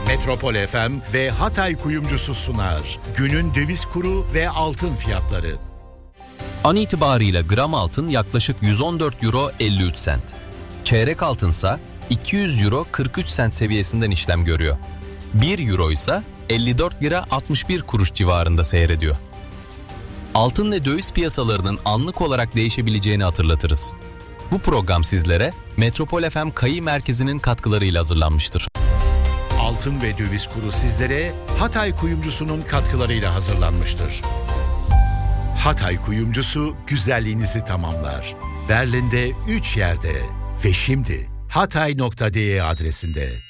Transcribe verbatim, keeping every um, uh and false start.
Metropol F M ve Hatay Kuyumcusu sunar. Günün döviz kuru ve altın fiyatları. An itibarıyla gram altın yaklaşık yüz on dört euro elli üç sent. Çeyrek altınsa iki yüz euro kırk üç sent seviyesinden işlem görüyor. bir euro ise elli dört lira altmış bir kuruş civarında seyrediyor. Altın ve döviz piyasalarının anlık olarak değişebileceğini hatırlatırız. Bu program sizlere Metropol F M Kayı Merkezi'nin katkılarıyla hazırlanmıştır. Altın ve döviz kuru sizlere Hatay Kuyumcusu'nun katkılarıyla hazırlanmıştır. Hatay Kuyumcusu güzelliğinizi tamamlar. Berlin'de üç yerde ve şimdi hatay nokta de adresinde.